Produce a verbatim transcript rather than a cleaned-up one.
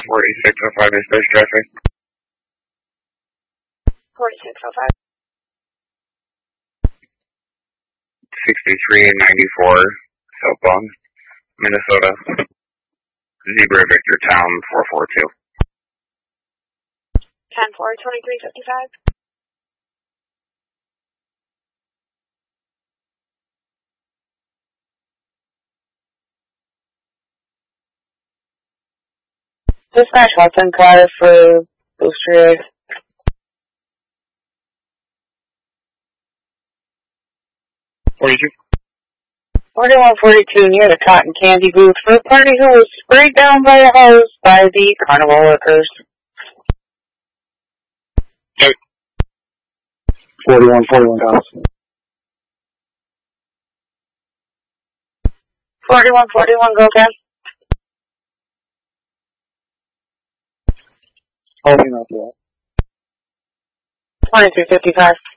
forty-six oh five dispatch traffic. forty-six oh five. sixty-three and ninety-four, southbound, Minnesota. Zebra Victor Town four four two. ten four, twenty-three fifty-five. Dispatch Hudson car for Booster. forty-two. forty-one forty-two near the cotton candy booth for a party who was sprayed down by a hose by the carnival workers. Yep. forty-one forty-one Thompson. forty-one forty-one go again. Holding up yet. twenty-three fifty-five.